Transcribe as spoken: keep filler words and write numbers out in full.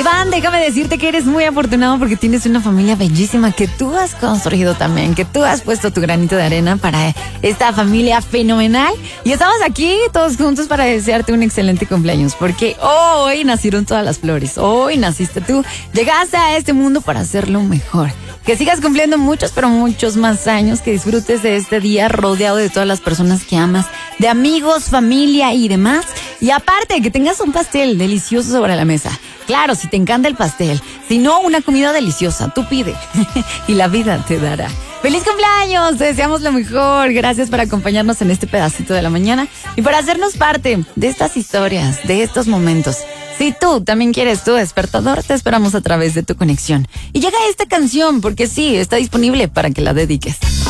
Iván, déjame decirte que eres muy afortunado porque tienes una familia bellísima que tú has construido también, que tú has puesto tu granito de arena para esta familia fenomenal. Y estamos aquí todos juntos para desearte un excelente cumpleaños, porque hoy nacieron todas las flores, hoy naciste tú, llegaste a este mundo para hacerlo mejor. Que sigas cumpliendo muchos, pero muchos más años, que disfrutes de este día rodeado de todas las personas que amas, de amigos, familia y demás. Y aparte, que tengas un pastel delicioso sobre la mesa. Claro, si te encanta el pastel, si no, una comida deliciosa, tú pide y la vida te dará. ¡Feliz cumpleaños! Te deseamos lo mejor. Gracias por acompañarnos en este pedacito de la mañana y por hacernos parte de estas historias, de estos momentos. Si tú también quieres tu despertador, te esperamos a través de tu conexión. Y llega esta canción, porque sí, está disponible para que la dediques.